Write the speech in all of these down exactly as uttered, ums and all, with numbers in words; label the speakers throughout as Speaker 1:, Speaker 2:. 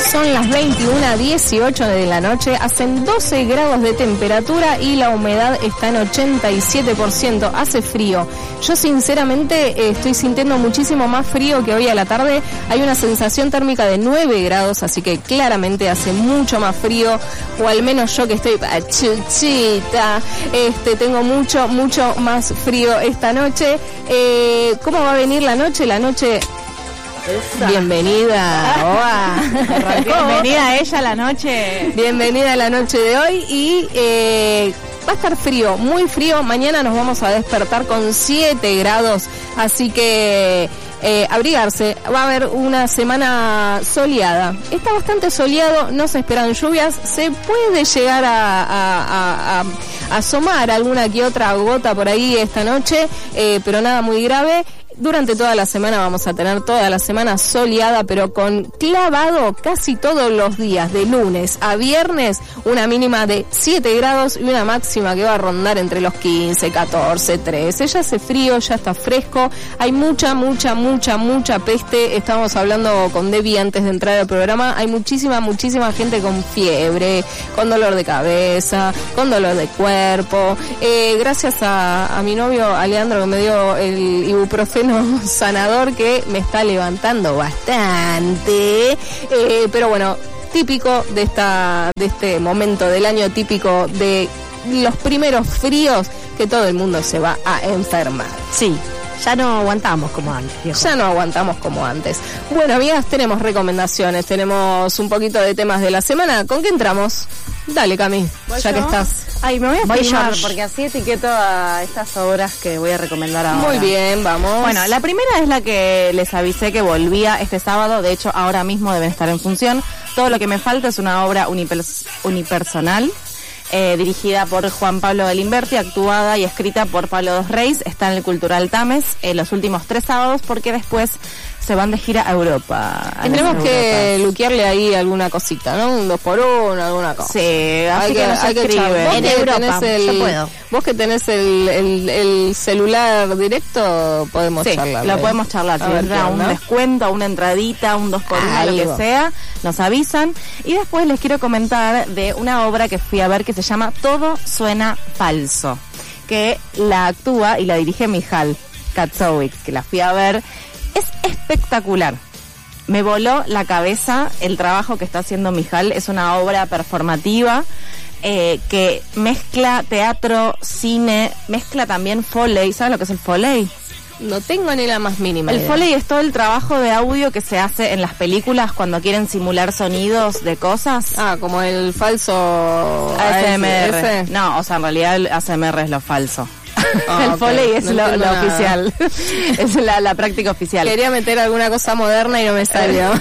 Speaker 1: Son las veintiuna dieciocho de la noche, hacen doce grados de temperatura y la humedad está en ochenta y siete por ciento. Hace frío. Yo sinceramente eh, estoy sintiendo muchísimo más frío que hoy a la tarde. Hay una sensación térmica de nueve grados, así que claramente hace mucho más frío, o al menos yo que estoy pachuchita, este, tengo mucho, mucho más frío esta noche. Eh, ¿Cómo va a venir la noche? La noche... Esa. Bienvenida, Oa.
Speaker 2: Bienvenida a ella a la noche.
Speaker 1: Bienvenida a la noche de hoy y eh, va a estar frío, muy frío. Mañana nos vamos a despertar con siete grados, así que eh, abrigarse. Va a haber una semana soleada. Está bastante soleado, no se esperan lluvias. Se puede llegar a, a, a, a asomar alguna que otra gota por ahí esta noche, eh, pero nada muy grave. Durante toda la semana vamos a tener toda la semana soleada, pero con clavado casi todos los días, de lunes a viernes, una mínima de siete grados y una máxima que va a rondar entre los quince, catorce, trece. Ya hace frío, ya está fresco, hay mucha, mucha, mucha, mucha peste. Estábamos hablando con Debbie antes de entrar al programa, hay muchísima, muchísima gente con fiebre, con dolor de cabeza, con dolor de cuerpo. Eh, gracias a, a mi novio Alejandro que me dio el ibuprofeno sanador que me está levantando bastante, eh, pero bueno, típico de esta de este momento del año, típico de los primeros fríos, que todo el mundo se va a enfermar.
Speaker 2: Sí, ya no aguantamos como antes, viejo.
Speaker 1: Ya no aguantamos como antes. Bueno, amigas, tenemos recomendaciones, tenemos un poquito de temas de la semana. ¿Con qué entramos? Dale, Cami, ya que estás.
Speaker 2: Ay, me voy a
Speaker 1: voy
Speaker 2: filmar porque así etiqueto a estas obras que voy a recomendar ahora.
Speaker 1: Muy bien, vamos.
Speaker 2: Bueno, la primera es la que les avisé que volvía este sábado. De hecho, ahora mismo deben estar en función. Todo lo que me falta es una obra unipers- unipersonal. Eh, dirigida por Juan Pablo Galimberti, actuada y escrita por Pablo Dos Reis. Está en el Cultural Tames eh, los últimos tres sábados, porque después se van de gira a Europa. A
Speaker 1: Tenemos que luquearle ahí alguna cosita, ¿no? Un dos por uno, alguna cosa.
Speaker 2: Sí, así
Speaker 1: hay
Speaker 2: que,
Speaker 1: que,
Speaker 2: nos
Speaker 1: hay que
Speaker 2: escribe.
Speaker 1: vos
Speaker 2: En
Speaker 1: que
Speaker 2: Europa,
Speaker 1: tenés el,
Speaker 2: yo puedo.
Speaker 1: Vos que tenés el, el, el celular directo, podemos
Speaker 2: sí,
Speaker 1: charlar.
Speaker 2: lo podemos charlar. Si entra un descuento, una entradita, un dos por uno, lo que sea, nos avisan. Y después les quiero comentar de una obra que fui a ver que se llama Todo Suena Falso, que la actúa y la dirige Michal Katzowicz, que la fui a ver. Es espectacular. Me voló la cabeza el trabajo que está haciendo Michal. Es una obra performativa eh, que mezcla teatro, cine, mezcla también Foley. ¿Sabes lo que es el Foley?
Speaker 1: No tengo ni la más mínima
Speaker 2: El
Speaker 1: idea.
Speaker 2: Foley es todo el trabajo de audio que se hace en las películas cuando quieren simular sonidos de cosas.
Speaker 1: Ah, como el falso
Speaker 2: A S M R.
Speaker 1: A S.
Speaker 2: No, o sea, en realidad el A S M R es lo falso.
Speaker 1: Ah,
Speaker 2: el
Speaker 1: okay.
Speaker 2: Foley es
Speaker 1: no
Speaker 2: lo, lo
Speaker 1: nada.
Speaker 2: oficial. Es la, la práctica oficial.
Speaker 1: Quería meter alguna cosa moderna y no me salió.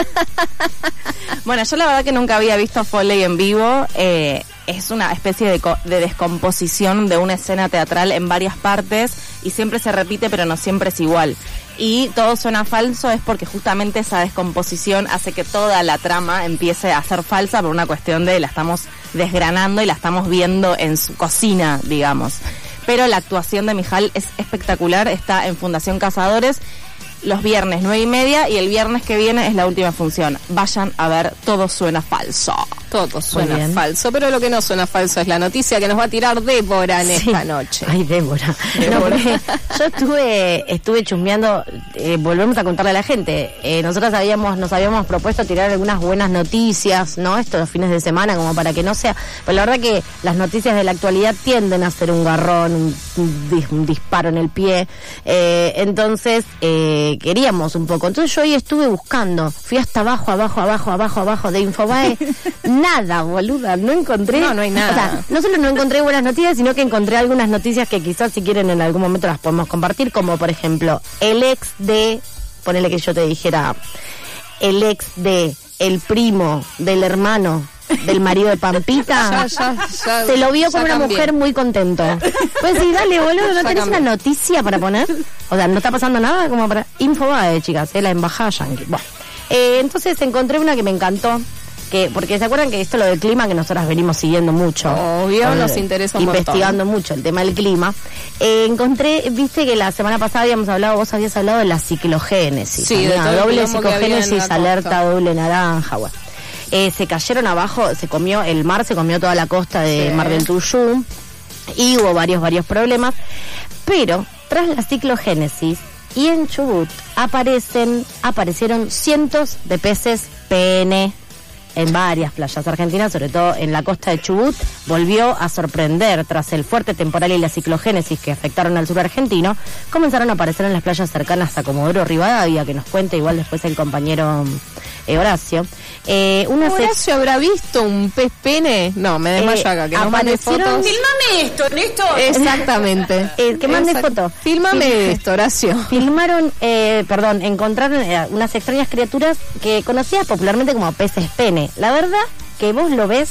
Speaker 2: Bueno, yo la verdad que nunca había visto Foley en vivo. Eh, es una especie de, co- de descomposición de una escena teatral en varias partes y siempre se repite, pero no siempre es igual. Y Todo Suena Falso es porque justamente esa descomposición hace que toda la trama empiece a ser falsa por una cuestión de la estamos desgranando y la estamos viendo en su cocina, digamos. Pero la actuación de Michal es espectacular, está en Fundación Cazadores los viernes nueve y media y el viernes que viene es la última función. Vayan a ver Todo Suena Falso.
Speaker 1: Todo suena falso, pero lo que no suena falso es la noticia que nos va a tirar Débora en
Speaker 3: Sí.
Speaker 1: esta noche.
Speaker 3: Ay, Débora.
Speaker 1: Débora.
Speaker 3: No, porque yo estuve estuve chusmeando, eh, volvemos a contarle a la gente. Eh, nosotros habíamos nos habíamos propuesto tirar algunas buenas noticias, ¿no? Estos los fines de semana, como para que no sea... Pero la verdad que las noticias de la actualidad tienden a ser un garrón, un, un, dis- un disparo en el pie. Eh, entonces, eh, queríamos un poco. Entonces yo hoy estuve buscando. Fui hasta abajo, abajo, abajo, abajo, abajo de Infobae. Nada, boluda, no encontré.
Speaker 1: No, no hay nada.
Speaker 3: O sea, no solo no encontré buenas noticias, sino que encontré algunas noticias que quizás si quieren en algún momento las podemos compartir, como por ejemplo, el ex de, ponele que yo te dijera, el ex de el primo del hermano del marido de
Speaker 1: Ya,
Speaker 3: Pampita,
Speaker 1: ya, ya,
Speaker 3: se lo vio
Speaker 1: ya
Speaker 3: con una
Speaker 1: cambié.
Speaker 3: mujer muy contento. Pues sí, dale, boludo, ¿no
Speaker 1: Ya
Speaker 3: tenés
Speaker 1: cambié.
Speaker 3: una noticia para poner? O sea, no está pasando nada como para... Infobae, chicas, eh, la embajada yankee. Bueno, eh, entonces encontré una que me encantó, que porque se acuerdan que esto lo del clima que nosotras venimos siguiendo mucho,
Speaker 1: Obvio,
Speaker 3: con-
Speaker 1: nos interesa un
Speaker 3: investigando mucho el tema del clima. Eh, encontré, viste que la semana pasada habíamos hablado, vos habías hablado de la ciclogénesis,
Speaker 1: Sí, de
Speaker 3: amiga,
Speaker 1: todo el
Speaker 3: doble
Speaker 1: quilombo que había en
Speaker 3: ciclogénesis,
Speaker 1: la
Speaker 3: alerta
Speaker 1: costa.
Speaker 3: doble naranja, bueno. eh, se cayeron abajo, se comió, el mar se comió toda la costa de
Speaker 1: Sí.
Speaker 3: Mar del Tuyú, y hubo varios, varios problemas, pero tras la ciclogénesis y en Chubut aparecen, aparecieron cientos de peces pene en varias playas argentinas, sobre todo en la costa de Chubut. Volvió a sorprender tras el fuerte temporal y la ciclogénesis que afectaron al sur argentino. Comenzaron a aparecer en las playas cercanas a Comodoro Rivadavia, que nos cuenta igual después el compañero eh, Horacio. Eh, una sex-
Speaker 1: ¿Horacio habrá visto un pez pene? No, me desmayo
Speaker 3: Eh,
Speaker 1: acá, que no mande
Speaker 3: aparecieron-
Speaker 1: fotos.
Speaker 3: Fílmame
Speaker 4: esto, Néstor.
Speaker 1: Exactamente.
Speaker 3: Eh, que mande
Speaker 1: Exacto.
Speaker 3: foto.
Speaker 1: Fílmame
Speaker 3: Sí.
Speaker 1: esto, Horacio.
Speaker 3: Filmaron, eh, perdón, encontraron eh, unas extrañas criaturas que conocidas popularmente como peces pene. La verdad que vos lo ves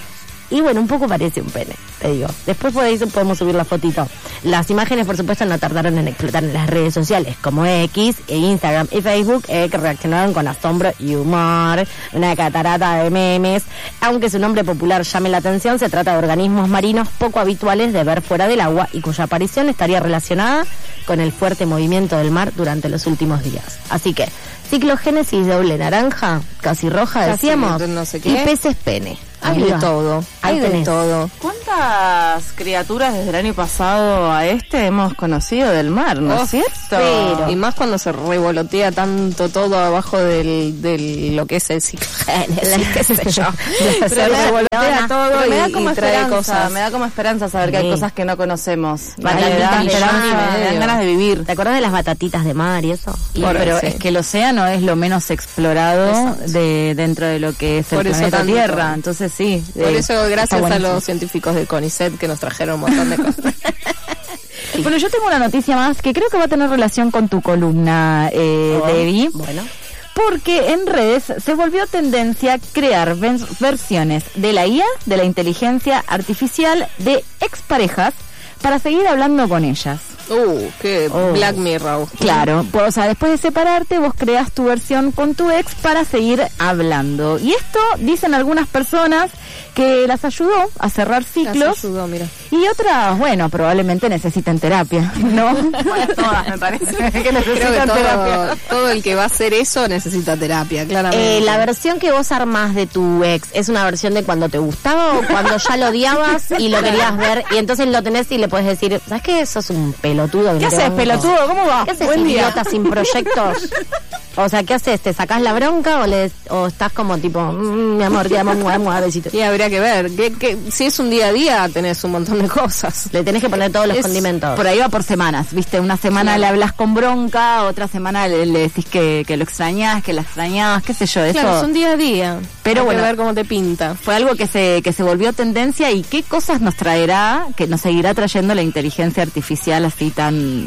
Speaker 3: y bueno, un poco parece un pene, te digo. Después por ahí podemos subir la fotito. Las imágenes, por supuesto, no tardaron en explotar en las redes sociales como X, e Instagram y Facebook, eh, que reaccionaron con asombro y humor. Una catarata de memes. Aunque su nombre popular llame la atención, se trata de organismos marinos poco habituales de ver fuera del agua y cuya aparición estaría relacionada con el fuerte movimiento del mar durante los últimos días. Así que, ciclogénesis doble naranja, casi roja,
Speaker 1: Casi
Speaker 3: decíamos,
Speaker 1: no sé qué.
Speaker 3: y peces pene.
Speaker 1: Hay de
Speaker 3: Amiga,
Speaker 1: todo,
Speaker 3: ahí
Speaker 1: hay de
Speaker 3: tenés.
Speaker 1: todo.
Speaker 2: ¿Cuántas criaturas desde el año pasado a este hemos conocido del mar, no
Speaker 1: Oh,
Speaker 2: es cierto?
Speaker 3: pero-
Speaker 1: Y más cuando se revolotea tanto todo abajo del, del lo que es el ciclogénesis, qué sé yo.
Speaker 3: Pero
Speaker 1: Se
Speaker 3: me-
Speaker 1: revolotea
Speaker 3: no,
Speaker 1: todo
Speaker 2: Pero me da
Speaker 1: y,
Speaker 2: como
Speaker 1: y trae
Speaker 2: esperanza,
Speaker 1: cosas.
Speaker 2: me da como esperanza saber que hay
Speaker 3: Sí.
Speaker 2: cosas que no conocemos. Me
Speaker 3: Batatitas
Speaker 2: da
Speaker 3: de
Speaker 2: esperanza,
Speaker 3: mar.
Speaker 2: me dan ganas de vivir.
Speaker 3: ¿Te acordás de las batatitas de mar y eso?
Speaker 4: Y,
Speaker 1: Por-
Speaker 4: pero
Speaker 1: sí.
Speaker 4: es que el océano es lo menos explorado
Speaker 1: Exacto.
Speaker 4: de dentro de lo que es el
Speaker 1: Por eso
Speaker 4: planeta
Speaker 1: tanto.
Speaker 4: Tierra. Entonces sí.
Speaker 1: Por
Speaker 4: eh,
Speaker 1: eso,
Speaker 4: está
Speaker 1: gracias a
Speaker 4: buenísimo.
Speaker 1: los científicos de CONICET que nos trajeron un montón de cosas.
Speaker 4: Bueno, yo tengo una noticia más que creo que va a tener relación con tu columna, eh,
Speaker 3: Oh,
Speaker 4: Debbie.
Speaker 3: Bueno.
Speaker 4: Porque en redes se volvió tendencia crear ven- versiones de la I A, de la inteligencia artificial, de exparejas para seguir hablando con ellas.
Speaker 1: Uh, qué
Speaker 3: Oh.
Speaker 1: Black Mirror.
Speaker 4: Claro, pues, o sea, después de separarte, vos creas tu versión con tu ex para seguir hablando. Y esto, dicen algunas personas, que las ayudó a cerrar ciclos.
Speaker 1: Las ayudó, mira.
Speaker 4: Y otras, bueno, probablemente necesiten terapia, ¿no?
Speaker 2: Bueno, todas me parece que
Speaker 1: Creo que
Speaker 2: necesitan terapia.
Speaker 1: todo, todo el que va a hacer eso necesita terapia, claramente.
Speaker 3: Eh, la versión que vos armás de tu ex, ¿es una versión de cuando te gustaba o cuando ya lo odiabas y lo querías ver? Y entonces lo tenés y le puedes decir, ¿sabes qué? Sos un pelotudo. que
Speaker 4: ¿Qué
Speaker 3: no te
Speaker 4: haces,
Speaker 3: banco".
Speaker 4: pelotudo? ¿Cómo va?
Speaker 3: ¿Qué haces,
Speaker 4: Buen día.
Speaker 3: idiota sin proyectos? O sea, ¿qué haces? ¿Te sacás la bronca o, le, o estás como tipo, "Mm, mi amor, te amo, mua, mua, besito"?
Speaker 1: Y habría que ver, que, que si es un día a día tenés un montón de cosas.
Speaker 3: Le tenés que poner todos los
Speaker 1: Es
Speaker 3: condimentos.
Speaker 4: Por ahí va por semanas, ¿viste? Una semana
Speaker 1: Claro.
Speaker 4: le hablas con bronca, otra semana le, le decís que, que lo extrañás, que la extrañás, qué sé yo, eso.
Speaker 1: Claro, es un día a día.
Speaker 4: Pero
Speaker 1: Hay
Speaker 4: bueno.
Speaker 1: que ver cómo te pinta.
Speaker 4: Fue algo que se, que se volvió tendencia y qué cosas nos traerá, que nos seguirá trayendo la inteligencia artificial así tan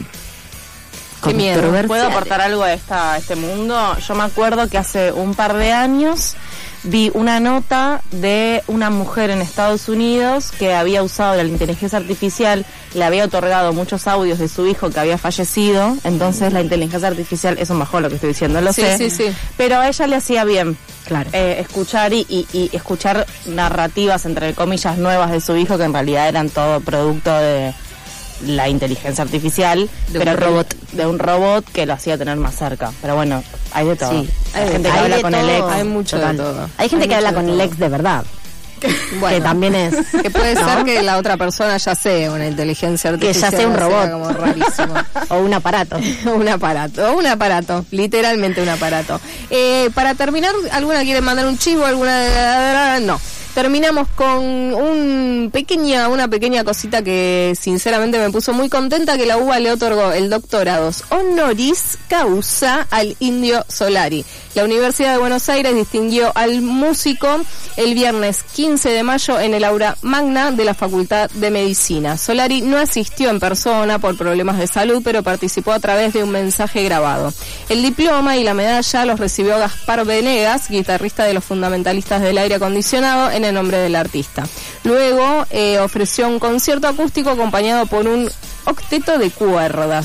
Speaker 1: Qué miedo.
Speaker 4: controversial.
Speaker 2: ¿Puedo aportar algo a, esta, a este mundo? Yo me acuerdo que hace un par de años vi una nota de una mujer en Estados Unidos que había usado la inteligencia artificial, le había otorgado muchos audios de su hijo que había fallecido, entonces la inteligencia artificial, es un bajón lo que estoy diciendo, lo
Speaker 1: Sí,
Speaker 2: sé,
Speaker 1: sí, sí.
Speaker 2: pero a ella le hacía bien.
Speaker 3: Claro.
Speaker 2: Eh, escuchar y, y, y escuchar narrativas, entre comillas, nuevas de su hijo, que en realidad eran todo producto de la inteligencia artificial,
Speaker 1: De un
Speaker 2: pero que-
Speaker 1: robot.
Speaker 2: de un robot que lo hacía tener más cerca. Pero bueno, hay de todo.
Speaker 3: Sí.
Speaker 2: Hay gente que
Speaker 3: Hay
Speaker 2: habla
Speaker 3: de
Speaker 2: con
Speaker 3: todo.
Speaker 2: el ex.
Speaker 1: Hay mucho
Speaker 3: Total.
Speaker 1: de todo.
Speaker 3: Hay gente
Speaker 1: Hay
Speaker 3: que habla
Speaker 1: mucho
Speaker 3: con
Speaker 1: de
Speaker 3: el
Speaker 1: todo.
Speaker 3: ex de verdad.
Speaker 1: Bueno,
Speaker 3: que también es.
Speaker 1: que puede
Speaker 3: ¿no?
Speaker 1: ser que la otra persona ya sea una inteligencia
Speaker 3: Que ya
Speaker 1: artificial.
Speaker 3: sea un robot.
Speaker 1: Como rarísimo.
Speaker 3: O un aparato.
Speaker 1: Un aparato, un aparato, literalmente un aparato. Eh, para terminar, ¿alguna quiere mandar un chivo? ¿Alguna? No. Terminamos con un pequeña, una pequeña cosita que sinceramente me puso muy contenta, que la U B A le otorgó el doctorados honoris causa al Indio Solari. La Universidad de Buenos Aires distinguió al músico el viernes quince de mayo en el aula magna de la Facultad de Medicina. Solari no asistió en persona por problemas de salud, pero participó a través de un mensaje grabado. El diploma y la medalla los recibió Gaspar Venegas, guitarrista de los Fundamentalistas del Aire Acondicionado, en el nombre del artista. Luego eh, ofreció un concierto acústico acompañado por un octeto de cuerdas.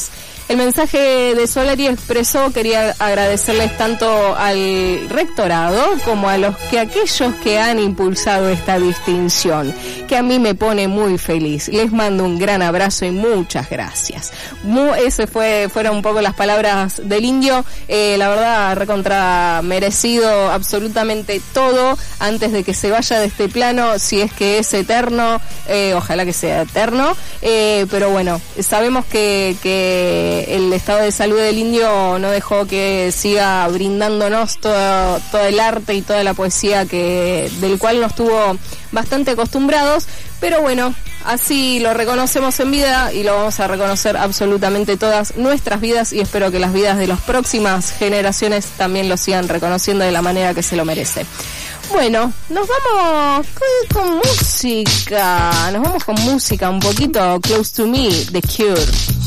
Speaker 1: El mensaje de Solari expresó, quería agradecerles tanto al rectorado como a los que aquellos que han impulsado esta distinción, que a mí me pone muy feliz. Les mando un gran abrazo y muchas gracias. Muy, ese fue, fueron un poco las palabras del Indio. Eh, la verdad, recontra merecido absolutamente todo antes de que se vaya de este plano, si es que es eterno, eh, ojalá que sea eterno, eh, pero bueno, sabemos que, que el estado de salud del Indio no dejó que siga brindándonos todo, todo el arte y toda la poesía que del cual nos tuvo bastante acostumbrados, pero bueno, así lo reconocemos en vida y lo vamos a reconocer absolutamente todas nuestras vidas, y espero que las vidas de las próximas generaciones también lo sigan reconociendo de la manera que se lo merece. Bueno, nos vamos con, con música, nos vamos con música un poquito. Close to Me, The Cure.